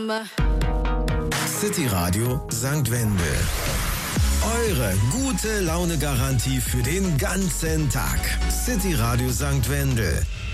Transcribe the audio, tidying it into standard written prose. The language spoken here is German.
Mama. City Radio St. Wendel. Eure gute Laune-Garantie für den ganzen Tag. City Radio St. Wendel.